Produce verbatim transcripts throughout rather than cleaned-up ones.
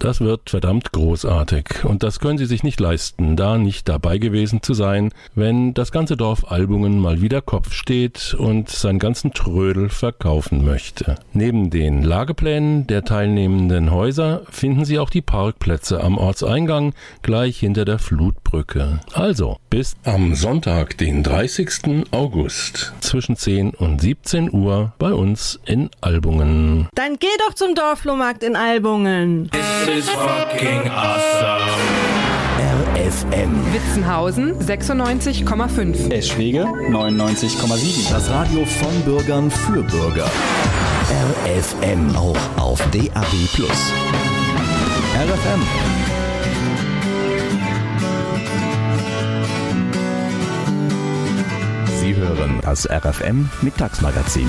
Das wird verdammt großartig und das können Sie sich nicht leisten, da nicht dabei gewesen zu sein, wenn das ganze Dorf Albungen mal wieder Kopf steht und seinen ganzen Trödel verkaufen möchte. Neben den Lageplänen der teilnehmenden Häuser finden Sie auch die Parkplätze am Ortseingang gleich hinter der Flutbrücke. Also bis am Sonntag, den dreißigsten August zwischen zehn und siebzehn Uhr bei uns in Albungen. Dann geh doch zum Dorfflohmarkt in Albungen. This is fucking awesome. R F M. Witzenhausen sechsundneunzig Komma fünf. Eschwege neunundneunzig Komma sieben. Das Radio von Bürgern für Bürger. R F M, auch auf D A B plus. R F M. Sie hören das R F M Mittagsmagazin.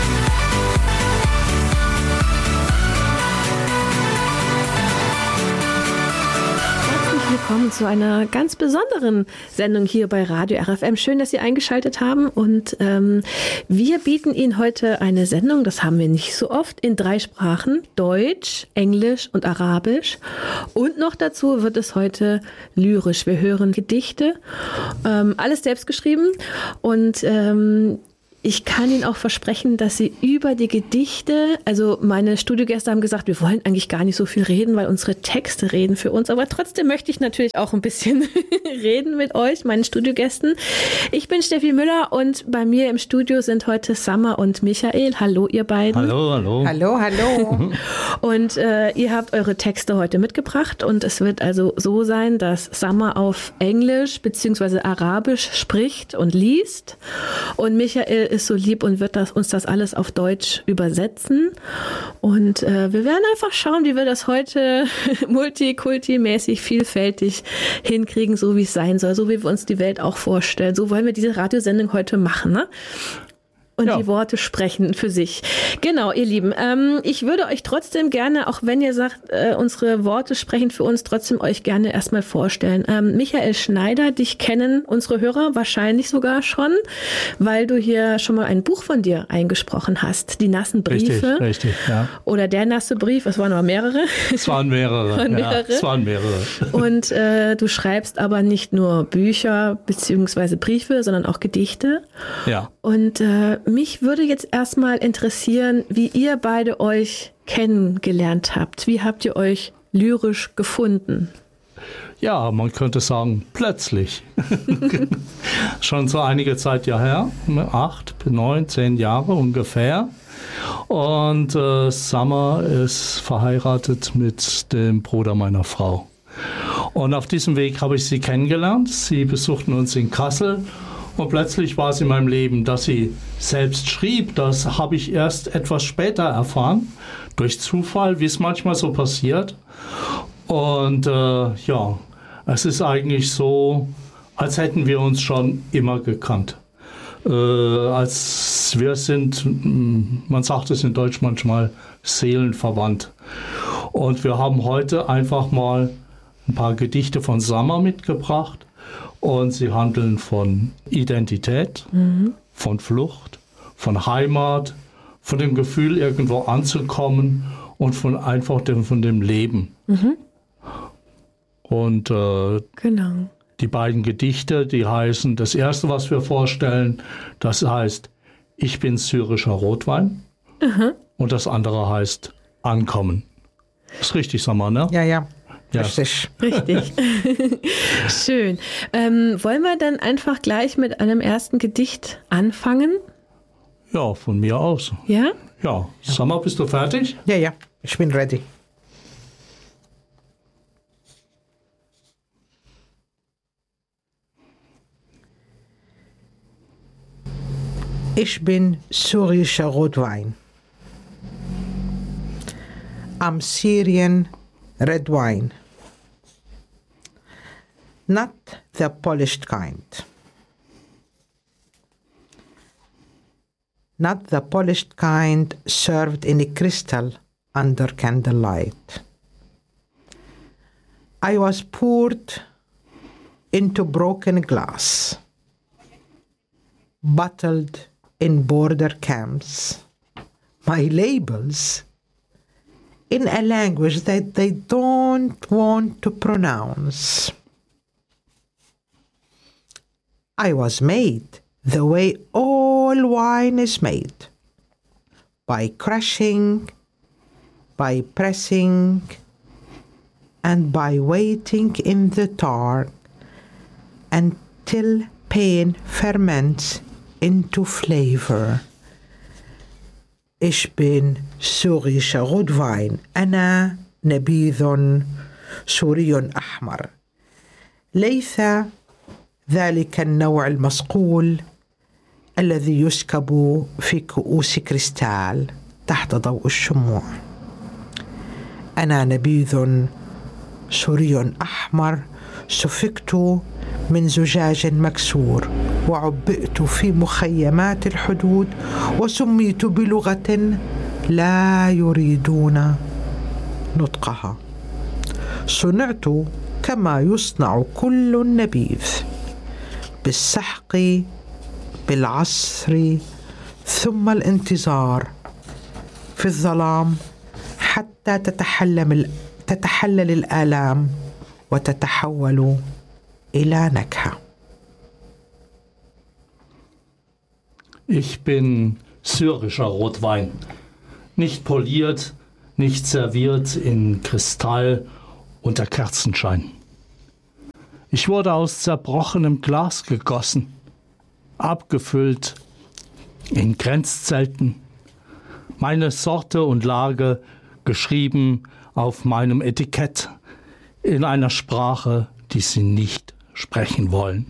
Willkommen zu einer ganz besonderen Sendung hier bei Radio R F M. Schön, dass Sie eingeschaltet haben und ähm, wir bieten Ihnen heute eine Sendung, das haben wir nicht so oft, in drei Sprachen, Deutsch, Englisch und Arabisch und noch dazu wird es heute lyrisch. Wir hören Gedichte, ähm, alles selbst geschrieben und ähm, ich kann Ihnen auch versprechen, dass Sie über die Gedichte, also meine Studiogäste haben gesagt, wir wollen eigentlich gar nicht so viel reden, weil unsere Texte reden für uns. Aber trotzdem möchte ich natürlich auch ein bisschen reden mit euch, meinen Studiogästen. Ich bin Steffi Müller und bei mir im Studio sind heute Summer und Michael. Hallo, ihr beiden. Hallo, hallo. Hallo, hallo. Und äh, ihr habt eure Texte heute mitgebracht und es wird also so sein, dass Summer auf Englisch bzw. Arabisch spricht und liest und Michael ist so lieb und wird das, uns das alles auf Deutsch übersetzen. Und äh, wir werden einfach schauen, wie wir das heute multikulti-mäßig vielfältig hinkriegen, so wie es sein soll, so wie wir uns die Welt auch vorstellen. So wollen wir diese Radiosendung heute machen, ne? Und ja. Die Worte sprechen für sich. Genau, ihr Lieben. Ähm, ich würde euch trotzdem gerne, auch wenn ihr sagt, äh, unsere Worte sprechen für uns, trotzdem euch gerne erstmal vorstellen. Ähm, Michael Schneider, dich kennen unsere Hörer wahrscheinlich sogar schon, weil du hier schon mal ein Buch von dir eingesprochen hast. Die nassen Briefe. Richtig, richtig, ja. Oder der nasse Brief, es waren aber mehrere. Es waren mehrere. waren mehrere. Ja, es waren mehrere. Und äh, du schreibst aber nicht nur Bücher beziehungsweise Briefe, sondern auch Gedichte. Ja. Und äh, mich würde jetzt erstmal interessieren, wie ihr beide euch kennengelernt habt. Wie habt ihr euch lyrisch gefunden? Ja, man könnte sagen, plötzlich. Schon so einige Zeit ja her, acht, neun, zehn Jahre ungefähr. Und äh, Summer ist verheiratet mit dem Bruder meiner Frau. Und auf diesem Weg habe ich sie kennengelernt. Sie besuchten uns in Kassel. Und plötzlich war es in meinem Leben, dass sie selbst schrieb. Das habe ich erst etwas später erfahren, durch Zufall, wie es manchmal so passiert. Und äh, ja, es ist eigentlich so, als hätten wir uns schon immer gekannt. Äh, als wir sind, man sagt es in Deutsch manchmal, seelenverwandt. Und wir haben heute einfach mal ein paar Gedichte von Summer mitgebracht. Und sie handeln von Identität, mhm. von Flucht, von Heimat, von dem Gefühl, irgendwo anzukommen und von einfach dem, von dem Leben. Mhm. Und äh, genau. Die beiden Gedichte, die heißen, das erste, was wir vorstellen, das heißt, ich bin syrischer Rotwein. Mhm. Und das andere heißt, Ankommen. Ist richtig, Summer, ne? Ja, ja. Ja. Richtig. Richtig. Schön. Ähm, wollen wir dann einfach gleich mit einem ersten Gedicht anfangen? Ja, von mir aus. Ja? Ja. Summer, bist du fertig? Ja, ja. Ich bin ready. Ich bin syrischer Rotwein. Am Syrien red wine. Not the polished kind. Not the polished kind served in a crystal under candlelight. I was poured into broken glass, bottled in border camps. My labels in a language that they don't want to pronounce. I was made the way all wine is made, by crushing, by pressing, and by waiting in the dark until pain ferments into flavor. Ich bin syrischer Rotwein. أنا نبيذ سوري أحمر. ليس ذلك النوع المصقول الذي يسكب في كؤوس كريستال تحت ضوء الشموع. أنا نبيذ سوري أحمر سفكت من زجاج مكسور وعبئت في مخيمات الحدود وسميت بلغة لا يريدون نطقها. صنعت كما يصنع كل نبيذ، بالسحق، بالعصر، ثم الانتظار في الظلام حتى تتحلل تتحلل الآلام وتتحول إلى نكهة. Ich bin syrischer Rotwein, nicht poliert, nicht serviert in Kristall unter Kerzenschein. Ich wurde aus zerbrochenem Glas gegossen, abgefüllt in Grenzzelten, meine Sorte und Lage geschrieben auf meinem Etikett in einer Sprache, die sie nicht sprechen wollen.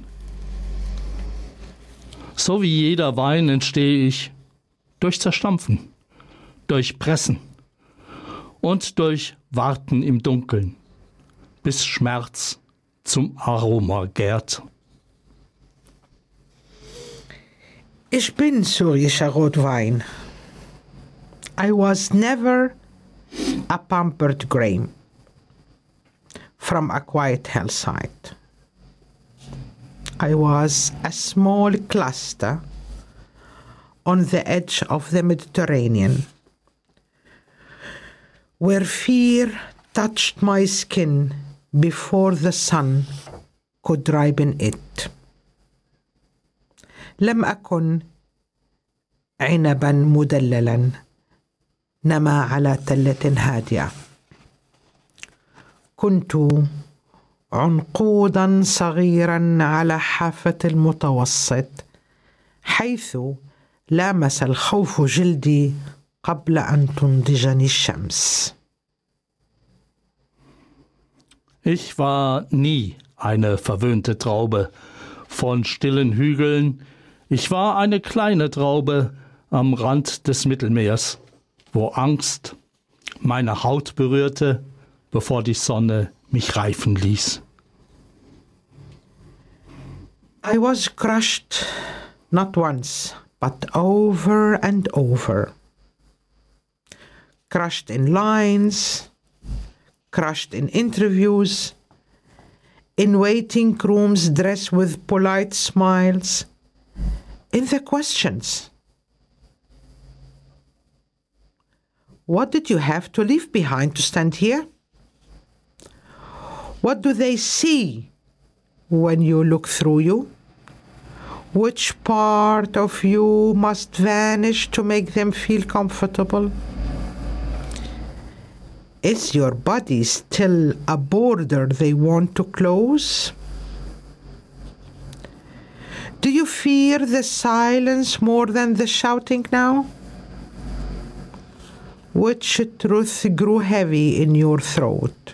So wie jeder Wein entstehe ich durch Zerstampfen, durch Pressen und durch Warten im Dunkeln, bis Schmerz zum Aroma gärt. Ich bin syrischer Rotwein. I was never a pampered grain from a quiet hillside. I was a small cluster on the edge of the Mediterranean, where fear touched my skin before the sun could ripen it. لم أكن عنبا مدللا نما على تلة هادئة. كنت عنقودا صغيرا على حافة المتوسط، حيث لامس الخوف جلدي قبل أن تنضجني الشمس. Ich war nie eine verwöhnte Traube von stillen Hügeln. Ich war eine kleine Traube am Rand des Mittelmeers, wo Angst meine Haut berührte, bevor die Sonne mich reifen ließ. I was crushed not once, but over and over. Crushed in lines, crushed in interviews, in waiting rooms dressed with polite smiles, in the questions. What did you have to leave behind to stand here? What do they see when you look through you? Which part of you must vanish to make them feel comfortable? Is your body still a border they want to close? Do you fear the silence more than the shouting now? Which truth grew heavy in your throat?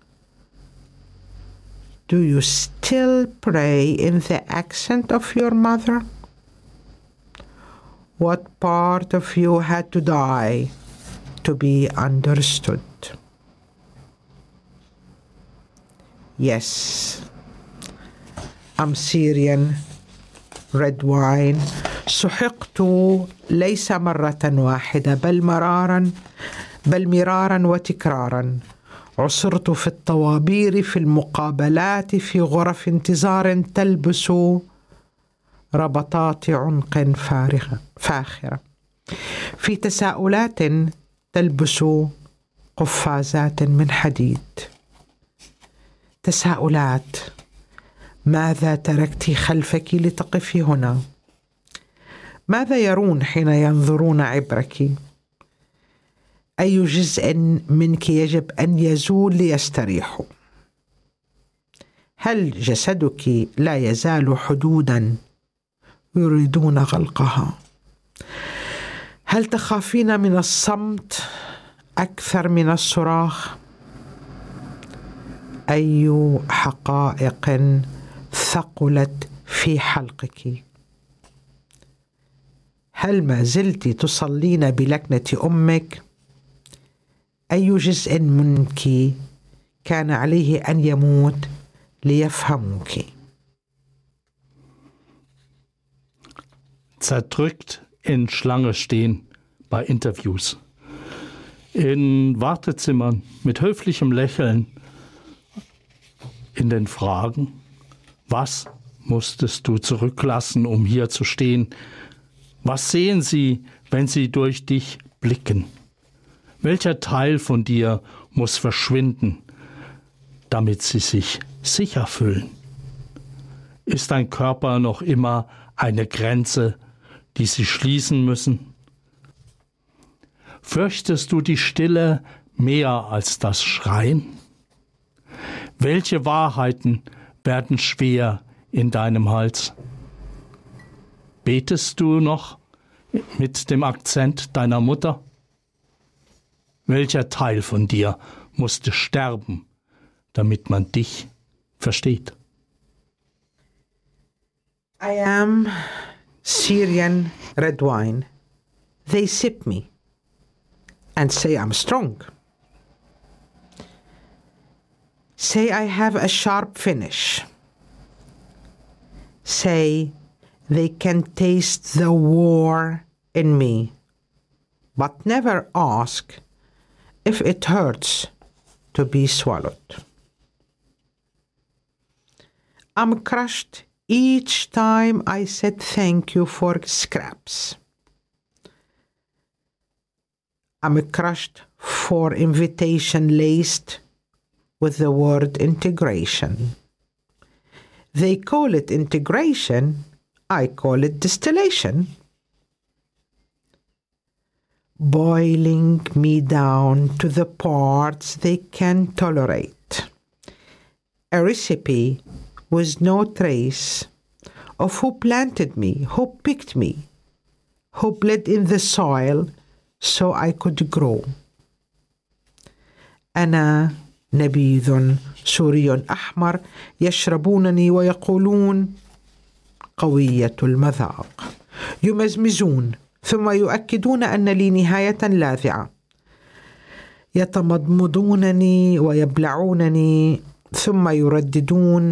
Do you still pray in the accent of your mother? What part of you had to die to be understood? Yes, I'm Syrian red wine. سحقت ليس مرة واحدة بل مرارا بل مرارا وتكرارا. عصرت في الطوابير، في المقابلات، في غرف انتظار تلبس ربطات عنق فارغة فاخرة، في تساؤلات تلبس قفازات من حديد. تساؤلات: ماذا تركت خلفك لتقفي هنا؟ ماذا يرون حين ينظرون عبرك؟ أي جزء منك يجب أن يزول ليستريحوا؟ هل جسدك لا يزال حدوداً يريدون غلقها؟ هل تخافين من الصمت أكثر من الصراخ؟ أي حقائق ثقلت في حلقك؟ هل ما زلت تصلين بلكنة أمك؟ أي جزء منك كان عليه أن يموت ليفهموك؟ Zerdrückt in Schlange stehen bei Interviews. In Wartezimmern mit höflichem Lächeln. In den Fragen: Was musstest du zurücklassen, um hier zu stehen? Was sehen sie, wenn sie durch dich blicken? Welcher Teil von dir muss verschwinden, damit sie sich sicher fühlen? Ist dein Körper noch immer eine Grenze, die sie schließen müssen? Fürchtest du die Stille mehr als das Schreien? Welche Wahrheiten werden schwer in deinem Hals? Betest du noch mit dem Akzent deiner Mutter? Welcher Teil von dir musste sterben, damit man dich versteht? I am Syrian red wine. They sip me and say I'm strong. Say I have a sharp finish. Say they can taste the war in me, but never ask if it hurts to be swallowed. I'm crushed each time I said thank you for scraps. I'm crushed for invitation laced with the word integration. They call it integration, I call it distillation. Boiling me down to the parts they can tolerate. A recipe with no trace of who planted me, who picked me, who bled in the soil so I could grow. أنا نبيذ سوري أحمر يشربونني ويقولون قوية المذاق. يمزمزون ثم يؤكدون أن لي نهاية لاذعة. يتمضمضونني ويبلعونني ثم يرددون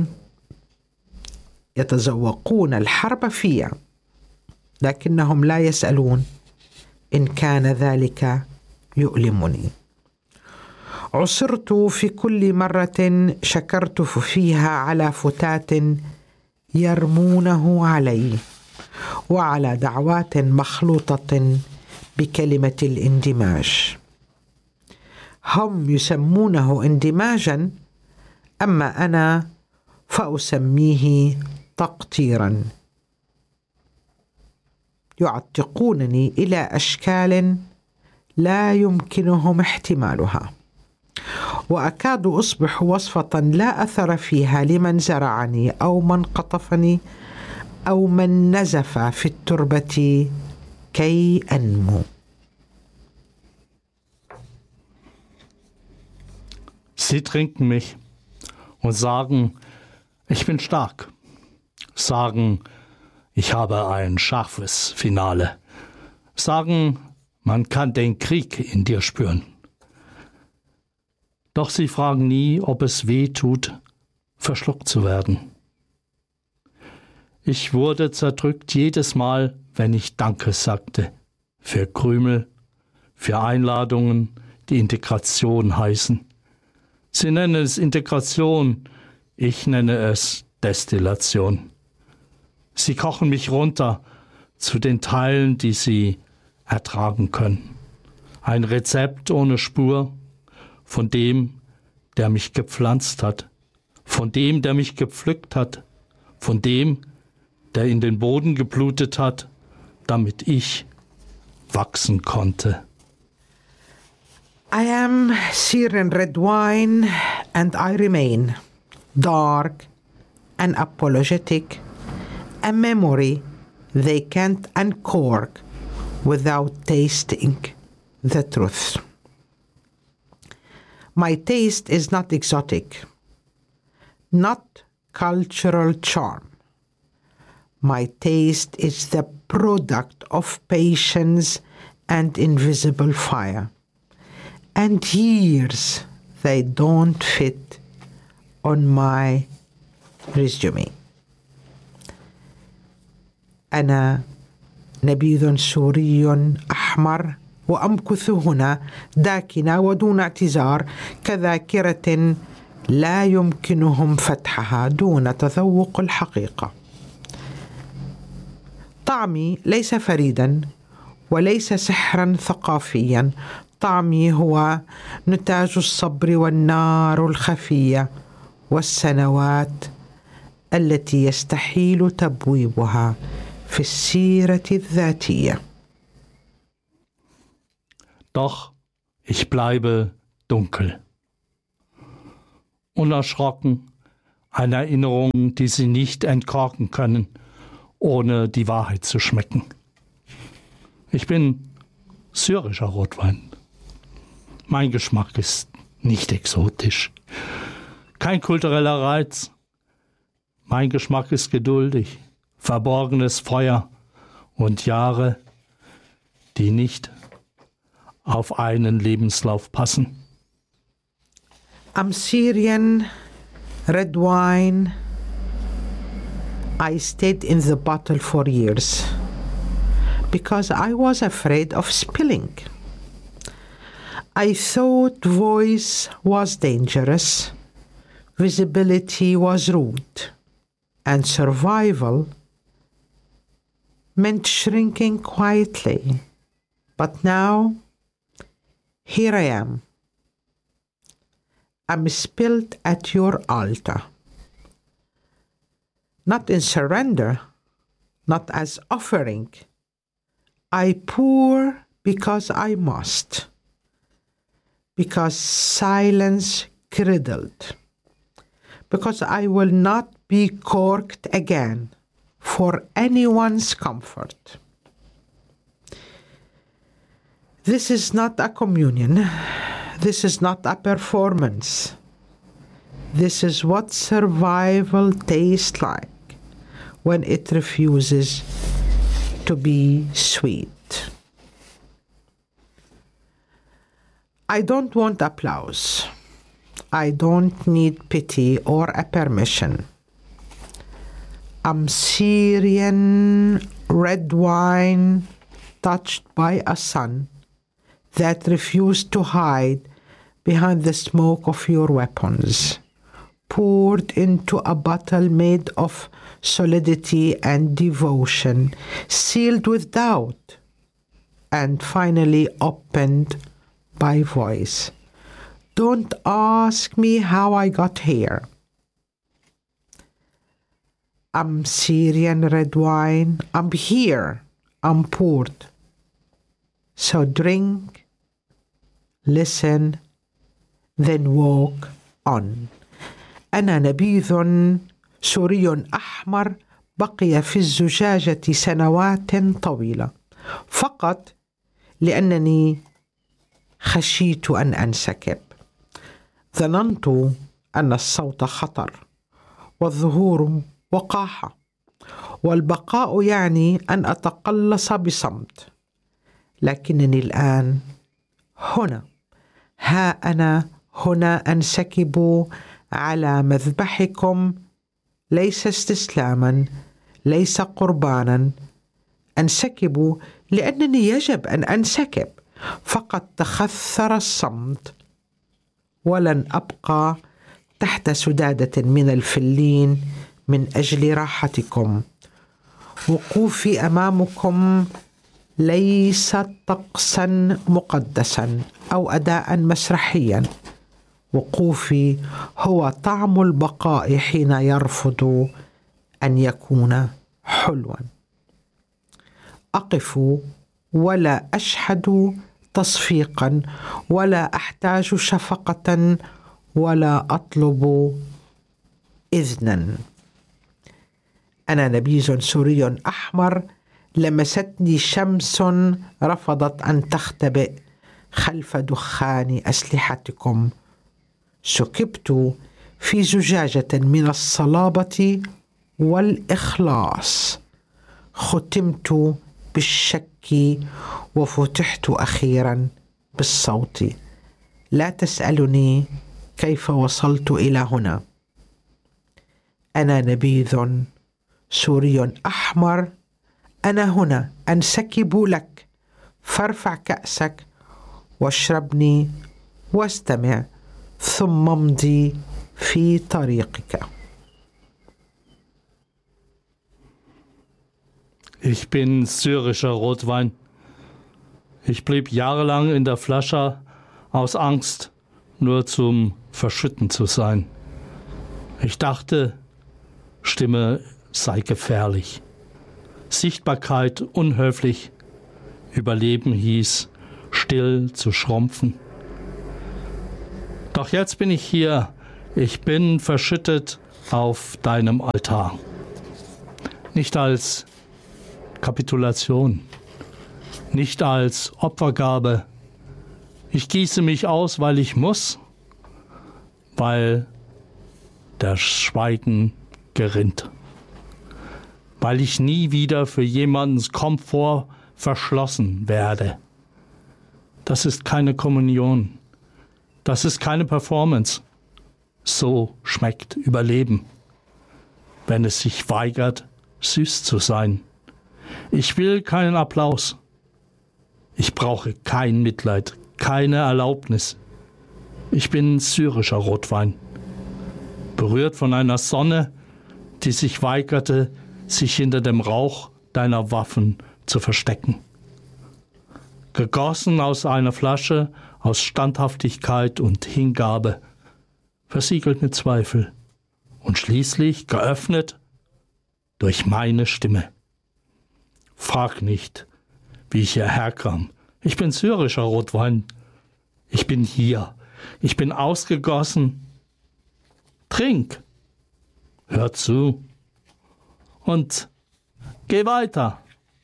يتذوقون الحرب فيا، لكنهم لا يسألون إن كان ذلك يؤلمني. عصرت في كل مرة شكرت فيها على فتات يرمونه علي وعلى دعوات مخلوطة بكلمة الاندماج. هم يسمونه اندماجا، أما أنا فأسميه تقطيرا. يعتقونني إلى أشكال لا يمكنهم احتمالها، وأكاد أصبح وصفة لا أثر فيها لمن زرعني أو من قطفني أو من نزف في التربة كي أنمو. Sie trinken mich und sagen, ich bin stark. Sagen, ich habe ein scharfes Finale. Sagen, man kann den Krieg in dir spüren. Doch sie fragen nie, ob es weh tut, verschluckt zu werden. Ich wurde zerdrückt jedes Mal, wenn ich Danke sagte. Für Krümel, für Einladungen, die Integration heißen. Sie nennen es Integration, ich nenne es Destillation. Sie kochen mich runter zu den Teilen, die sie ertragen können. Ein Rezept ohne Spur, von dem, der mich gepflanzt hat, von dem, der mich gepflückt hat, von dem, der in den Boden geblutet hat, damit ich wachsen konnte. I am Syrian red wine, and I remain dark and apologetic, a memory they can't uncork without tasting the truth. My taste is not exotic, not cultural charm. My taste is the product of patience and invisible fire. And years they don't fit on my resume. أنا نبيذ سوري أحمر وأمكث هنا داكنة ودون اعتذار كذاكرة لا يمكنهم فتحها دون تذوق الحقيقة. طعمي ليس فريدا وليس سحرا ثقافيا. طعمي هو نتاج الصبر والنار الخفية والسنوات التي يستحيل تبويبها في السيرة الذاتية. Doch ich bleibe dunkel. Unerschrocken, eine Erinnerung, die Sie nicht entkorken können, ohne die Wahrheit zu schmecken. Ich bin syrischer Rotwein. Mein Geschmack ist nicht exotisch. Kein kultureller Reiz. Mein Geschmack ist geduldig, verborgenes Feuer und Jahre, die nicht auf einen Lebenslauf passen. I'm Syrian red wine. I stayed in the bottle for years because I was afraid of spilling. I thought voice was dangerous, visibility was rude, and survival meant shrinking quietly. But now, here I am. I'm spilled at your altar. Not in surrender, not as offering. I pour because I must. Because silence cradled. Because I will not be corked again for anyone's comfort. This is not a communion. This is not a performance. This is what survival tastes like when it refuses to be sweet. I don't want applause. I don't need pity or a permission. I'm Syrian red wine touched by a sun that refused to hide behind the smoke of your weapons, poured into a bottle made of solidity and devotion, sealed with doubt, and finally opened by voice. Don't ask me how I got here. I'm Syrian red wine. I'm here. I'm poured. So drink, listen, then walk on. أنا نبيذ سوري أحمر بقي في الزجاجة سنوات طويلة فقط لأنني خشيت أن أنسكب. ظننت أن الصوت خطر والظهور وقاحة والبقاء يعني أن أتقلص بصمت. لكنني الآن هنا، ها أنا هنا أنسكب على مذبحكم، ليس استسلاما، ليس قربانا. أنسكب لأنني يجب أن أنسكب، فقد تخثر الصمت ولن أبقى تحت سدادة من الفلين من أجل راحتكم. وقوفي أمامكم ليس طقسا مقدسا أو أداء مسرحيا، وقوفي هو طعم البقاء حين يرفض أن يكون حلوا. أقف ولا أشحد تصفيقا ولا أحتاج شفقة ولا أطلب إذنا. أنا نبيذ سوري أحمر، لمستني شمس رفضت أن تختبئ خلف دخان أسلحتكم. سكبت في زجاجة من الصلابة والإخلاص، ختمت بالشك وفتحت أخيرا بالصوت. لا تسألني كيف وصلت إلى هنا. أنا نبيذ سوري أحمر، أنا هنا أنسكب لك، فارفع كأسك واشربني واستمع، ثم امضي في طريقك. Ich bin syrischer Rotwein. Ich blieb jahrelang in der Flasche aus Angst, nur zum Verschütten zu sein. Ich dachte, Stimme sei gefährlich, Sichtbarkeit unhöflich, Überleben hieß, still zu schrumpfen. Doch jetzt bin ich hier, ich bin verschüttet auf deinem Altar. Nicht als Kapitulation, nicht als Opfergabe. Ich gieße mich aus, weil ich muss, weil der Schweigen gerinnt, weil ich nie wieder für jemandens Komfort verschlossen werde. Das ist keine Kommunion, das ist keine Performance. So schmeckt Überleben, wenn es sich weigert, süß zu sein. Ich will keinen Applaus. Ich brauche kein Mitleid, keine Erlaubnis. Ich bin syrischer Rotwein, berührt von einer Sonne, die sich weigerte, sich hinter dem Rauch deiner Waffen zu verstecken. Gegossen aus einer Flasche, aus Standhaftigkeit und Hingabe, versiegelt mit Zweifel und schließlich geöffnet durch meine Stimme. Frag nicht, wie ich hierher kam. Ich bin syrischer Rotwein. Ich bin hier. Ich bin ausgegossen. Trink. Hör zu. Und geh weiter.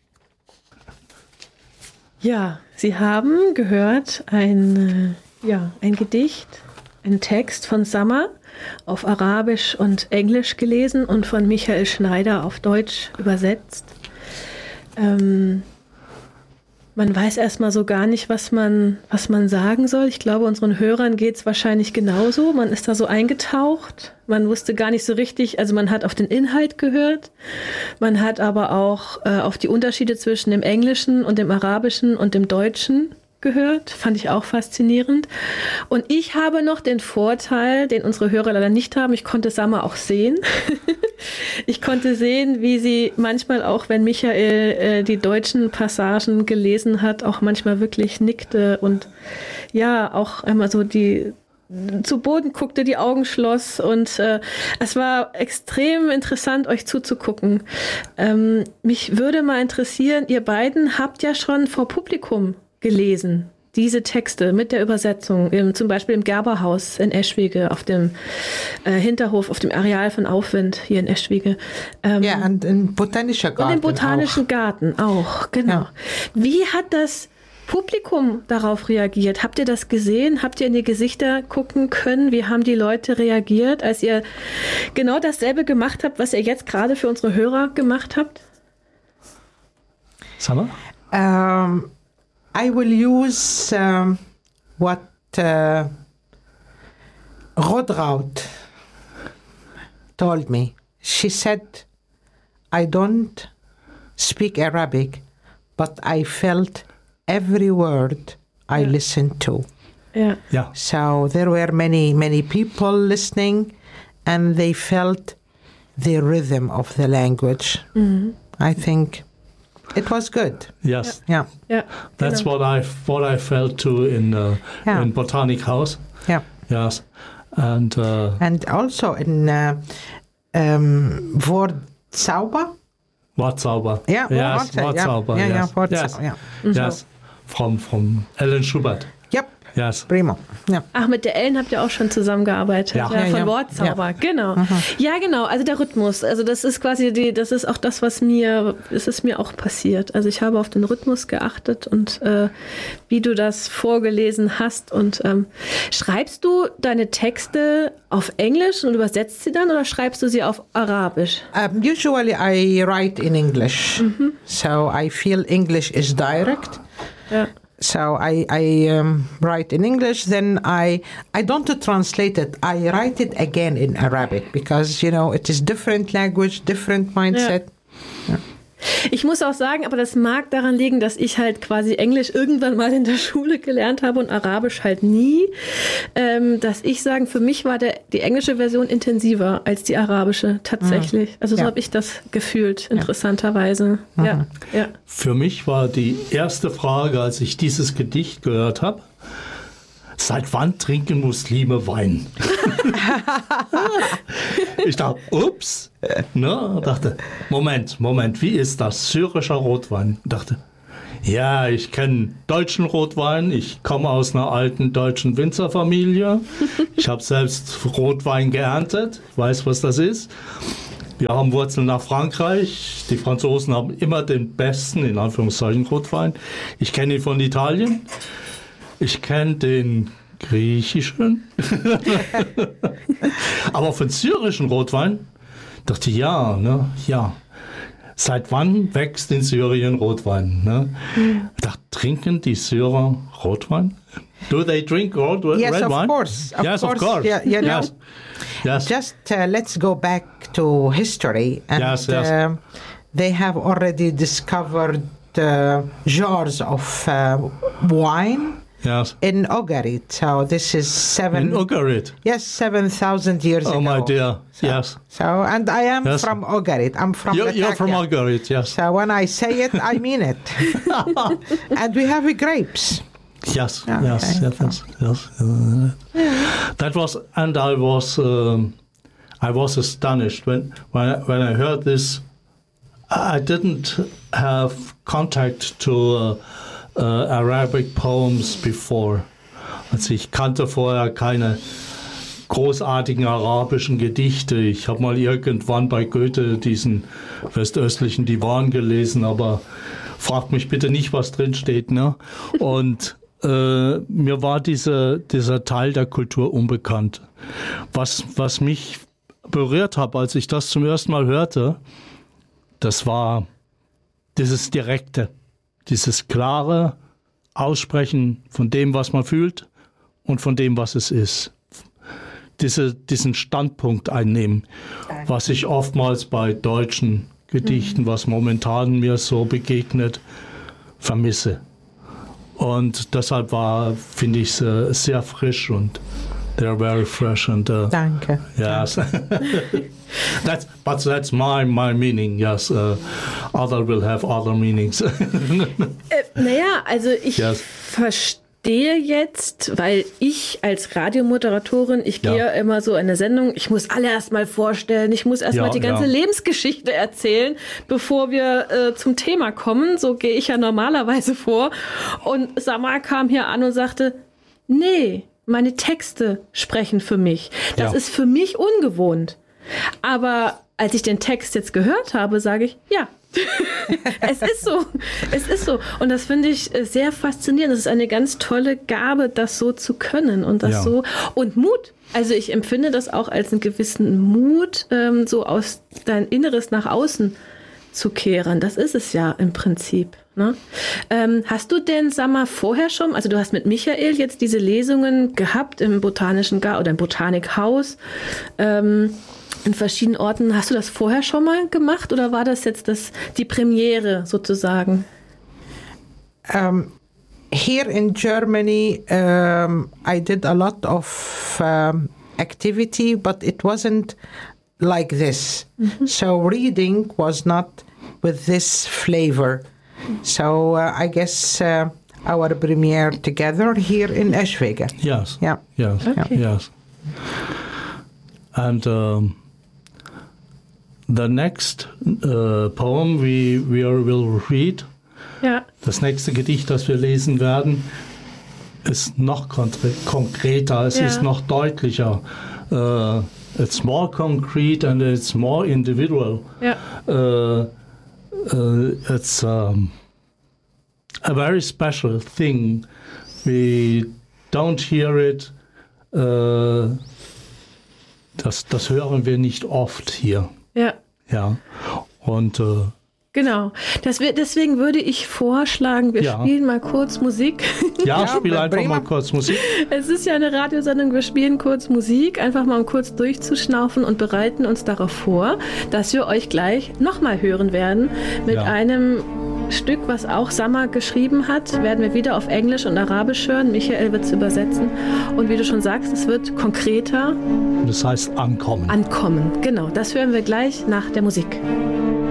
Ja, Sie haben gehört ein, ja, ein Gedicht, ein Text von Summer auf Arabisch und Englisch gelesen und von Michael Schneider auf Deutsch übersetzt. Ähm, man weiß erstmal so gar nicht, was man, was man sagen soll. Ich glaube, unseren Hörern geht es wahrscheinlich genauso. Man ist da so eingetaucht. Man wusste gar nicht so richtig, also man hat auf den Inhalt gehört. Man hat aber auch äh, auf die Unterschiede zwischen dem Englischen und dem Arabischen und dem Deutschen gehört. Fand ich auch faszinierend. Und ich habe noch den Vorteil, den unsere Hörer leider nicht haben. Ich konnte Summer auch sehen. Ich konnte sehen, wie sie manchmal auch, wenn Michael äh, die deutschen Passagen gelesen hat, auch manchmal wirklich nickte und ja, auch einmal so die zu Boden guckte, die Augen schloss und äh, es war extrem interessant, euch zuzugucken. Ähm, mich würde mal interessieren, ihr beiden habt ja schon vor Publikum gelesen, diese Texte mit der Übersetzung, im, zum Beispiel im Gerberhaus in Eschwege, auf dem äh, Hinterhof, auf dem Areal von Aufwind hier in Eschwege. Ähm, ja, und im Botanischen Garten Und im Botanischen auch. Garten auch, genau. Ja. Wie hat das Publikum darauf reagiert? Habt ihr das gesehen? Habt ihr in die Gesichter gucken können? Wie haben die Leute reagiert, als ihr genau dasselbe gemacht habt, was ihr jetzt gerade für unsere Hörer gemacht habt? Summer? Um, I will use um, what uh, Rodraut told me. She said, I don't speak Arabic, but I felt every word I Yeah. listened to. Ja. Ja. So there were many, many people listening, and they felt the rhythm of the language. Mhm. I think it was good. Yes. Yeah, Ja, That's genau. what I what I felt too in uh, Yeah. in Botanic House. yeah. Yes. And, uh, And also in uh, um, Wortzauber. Wortzauber. Yeah, yes, Wortzauber. Wortzauber. Yeah, yeah, yes. Wortzauber, yes. yeah. Yes. From, from Ellen Schubert. Yep. Yes. Primo. Ja. Ach, mit der Ellen habt ihr auch schon zusammengearbeitet. Ja. Ja, Ja, von ja. Wortzauber, genau. Ja, genau, also der Rhythmus. Also das ist quasi die, das ist auch das, was mir, es ist mir auch passiert. Also ich habe auf den Rhythmus geachtet und äh, wie du das vorgelesen hast. Und ähm, schreibst du deine Texte auf Englisch und übersetzt sie dann oder schreibst du sie auf Arabisch? Um, usually I write in English. So I feel English is direct. Ja. So I, I um, write in English, then I I don't translate it. I write it again in Arabic because, you know, it is different language, different mindset. Ich muss auch sagen, aber das mag daran liegen, dass ich halt quasi Englisch irgendwann mal in der Schule gelernt habe und Arabisch halt nie. Ähm, dass ich sagen, für mich war der, die englische Version intensiver als die arabische tatsächlich. Also so Ja. habe ich das gefühlt, interessanterweise. Ja, ja. Für mich war die erste Frage, als ich dieses Gedicht gehört habe, seit wann trinken Muslime Wein? Ich dachte, ups, ne? Dachte, Moment, Moment, wie ist das? Syrischer Rotwein. Ich dachte, ja, ich kenne deutschen Rotwein, ich komme aus einer alten deutschen Winzerfamilie. Ich habe selbst Rotwein geerntet, ich weiß, was das ist. Wir haben Wurzeln nach Frankreich. Die Franzosen haben immer den besten, in Anführungszeichen, Rotwein. Ich kenne ihn von Italien. Ich kenne den griechischen. Aber von syrischen Rotwein dachte ich, ja, ne, ja. Seit wann wächst in Syrien Rotwein? Ne? Ich dachte, trinken die Syrer Rotwein? Do they drink red, red Yes, of wine? course. Of yes, course. of course. Yeah, you know, yes. Yes. Just uh, let's go back to history. And Yes, yes. um, they have already discovered uh, jars of uh, wine yes. in Ugarit. So this is seven. In Ugarit. Yes, seven thousand years Oh, ago. my dear. So, Yes. So, and I am Yes. from Ugarit. I'm from You're, you're from Latakia. Ugarit, yes. So when I say it, I mean it. And we have grapes. Yes, Okay, yes, yes, yes, yes. Uh, That was, and I was, um, I was astonished when when I, when I heard this. I didn't have contact to uh, uh, Arabic poems before. Also ich kannte vorher keine großartigen arabischen Gedichte. Ich habe mal irgendwann bei Goethe diesen westöstlichen Divan gelesen, aber fragt mich bitte nicht, was drin steht, ne? Und äh, mir war diese, dieser Teil der Kultur unbekannt. Was, was mich berührt hat, als ich das zum ersten Mal hörte, das war dieses Direkte, dieses klare Aussprechen von dem, was man fühlt und von dem, was es ist. Diese, diesen Standpunkt einnehmen, was ich oftmals bei deutschen Gedichten, was momentan mir so begegnet, vermisse. Und deshalb war, finde ich, es sehr frisch und they're very fresh and uh, Danke. yes. That's, but that's my my meaning. Yes, uh, other will have other meanings. Äh, naja, also ich Yes. verstehe jetzt, weil ich als Radiomoderatorin, ich Ja. gehe ja immer so in eine Sendung, ich muss alle erstmal vorstellen, ich muss erstmal Ja, die ganze ja. Lebensgeschichte erzählen, bevor wir äh, zum Thema kommen. So gehe ich ja normalerweise vor. Und Samar kam hier an und sagte, nee, meine Texte sprechen für mich. Das Ja. ist für mich ungewohnt. Aber als ich den Text jetzt gehört habe, sage ich, ja, es ist so. Es ist so. Und das finde ich äh, sehr faszinierend. Das ist eine ganz tolle Gabe, das so zu können und das Ja. so. Und Mut. Also ich empfinde das auch als einen gewissen Mut, ähm, so aus dein Inneres nach außen zu kehren. Das ist es ja im Prinzip. Ne? Ähm, hast du denn, sag mal, vorher schon, also du hast mit Michael jetzt diese Lesungen gehabt im Botanischen Garten oder im Botanikhaus, ähm, in verschiedenen Orten. Hast du das vorher schon mal gemacht oder war das jetzt das, die Premiere sozusagen? Um, here in Germany, um, I did a lot of um, activity, but it wasn't like this. So reading was not with this flavor. So uh, I guess uh, our premiere together here in Eschwege. Yes. Yeah. Yes. Okay. Yes. And um, the next uh, poem we, we are, will read, Ja. das nächste Gedicht, das wir lesen werden, ist noch kontre- konkreter, es Ja. ist noch deutlicher. Uh, it's more concrete and it's more individual. Ja. Uh, uh, it's um, a very special thing. We don't hear it. Uh, das, das hören wir nicht oft hier. Ja. Ja. Und uh, Genau. Das wird, deswegen würde ich vorschlagen, wir Ja. spielen mal kurz Musik. ja, Ja, spiel einfach prima. mal kurz Musik. Es ist ja eine Radiosendung, wir spielen kurz Musik, einfach mal um kurz durchzuschnaufen und bereiten uns darauf vor, dass wir euch gleich nochmal hören werden. Mit Ja. einem Stück, was auch Sammer geschrieben hat, werden wir wieder auf Englisch und Arabisch hören. Michael wird es übersetzen. Und wie du schon sagst, es wird konkreter Das heißt ankommen. ankommen. Genau, das hören wir gleich nach der Musik.